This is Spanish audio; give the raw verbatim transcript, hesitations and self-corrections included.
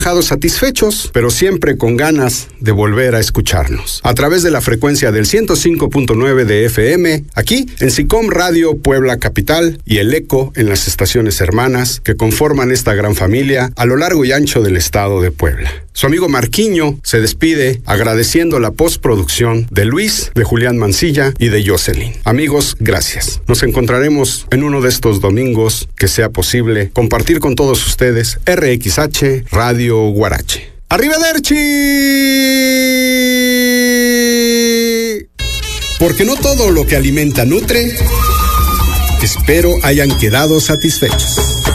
satisfechos, pero siempre con ganas de volver a escucharnos. A través de la frecuencia del ciento cinco punto nueve de F M, aquí en SICOM Radio Puebla Capital y El Eco en las estaciones hermanas que conforman esta gran familia a lo largo y ancho del estado de Puebla. Su amigo Marquiño se despide agradeciendo la postproducción de Luis, de Julián Mancilla y de Jocelyn. Amigos, gracias. Nos encontraremos en uno de estos domingos que sea posible compartir con todos ustedes R X H Radio Guarache. ¡Arrivederci! Porque no todo lo que alimenta nutre. Espero hayan quedado satisfechos.